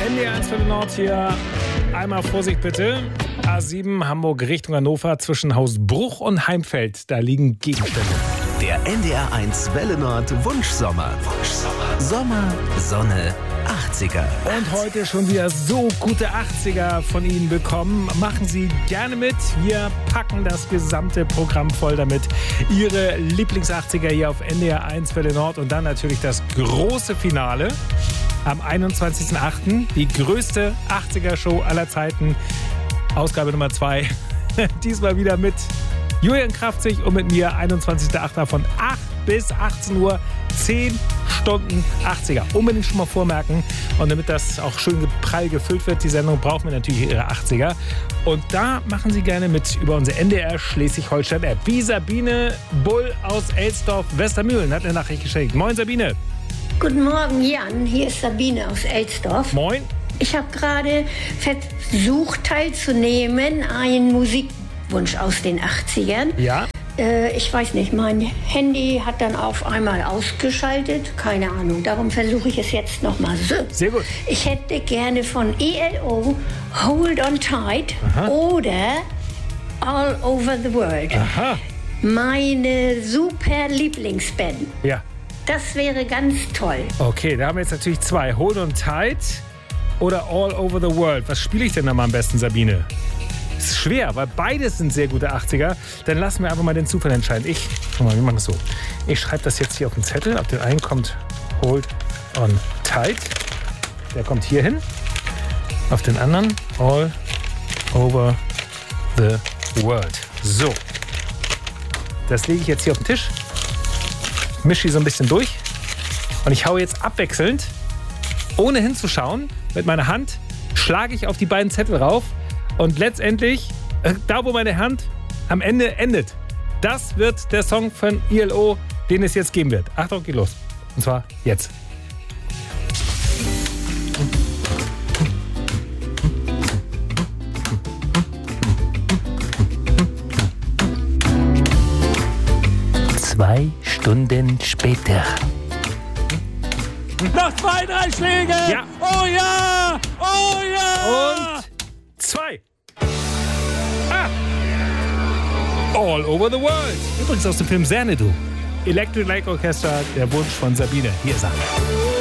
NDR 1 für den Nord hier. Einmal Vorsicht bitte. A7 Hamburg Richtung Hannover zwischen Hausbruch und Heimfeld. Da liegen Gegenstände. Der NDR 1 Welle Nord Wunschsommer. Sommer, Sonne, 80er. Und heute schon wieder so gute 80er von Ihnen bekommen. Machen Sie gerne mit. Wir packen das gesamte Programm voll damit. Ihre Lieblings-80er hier auf NDR 1 Welle Nord. Und dann natürlich das große Finale am 21.08. Die größte 80er-Show aller Zeiten. Ausgabe Nummer 2. Diesmal wieder mit Julian Kraftzig und mit mir. 21.08. von 8 bis 18 Uhr. 10 Stunden 80er. Unbedingt schon mal vormerken. Und damit das auch schön prall gefüllt wird, die Sendung, brauchen wir natürlich Ihre 80er. Und da machen Sie gerne mit über unsere NDR Schleswig-Holstein-App. Wie Sabine Bull aus Elsdorf-Westermühlen hat eine Nachricht geschickt. Moin Sabine. Guten Morgen, Jan. Hier ist Sabine aus Elsdorf. Moin. Ich habe gerade versucht teilzunehmen, einen Musikwunsch aus den 80ern. Ja. Ich weiß nicht, mein Handy hat dann auf einmal ausgeschaltet. Keine Ahnung, darum versuche ich es jetzt nochmal. So. Sehr gut. Ich hätte gerne von ELO Hold on Tight oder All Over the World. Aha. Meine super Lieblingsband. Ja. Das wäre ganz toll. Okay, da haben wir jetzt natürlich zwei. Hold on Tight oder All Over the World. Was spiele ich denn da mal am besten, Sabine? Das ist schwer, weil beides sind sehr gute 80er. Dann lassen wir einfach mal den Zufall entscheiden. Guck mal, wir machen das so. Ich schreibe das jetzt hier auf den Zettel. Auf den einen kommt Hold on Tight. Der kommt hier hin. Auf den anderen All Over the World. So. Das lege ich jetzt hier auf den Tisch. Mische die so ein bisschen durch. Und ich haue jetzt abwechselnd, ohne hinzuschauen, mit meiner Hand, schlage ich auf die beiden Zettel rauf. Und letztendlich, da wo meine Hand am Ende endet, das wird der Song von ELO, den es jetzt geben wird. Achtung, geht los. Und zwar jetzt. Zwei Stunden später. Noch 2, 3 Schläge! Ja. Oh ja! Oh ja! Und 2. All Over the World. Übrigens aus dem Film Xanadu. Electric Light Orchestra, der Wunsch von Sabine. Hier ist er.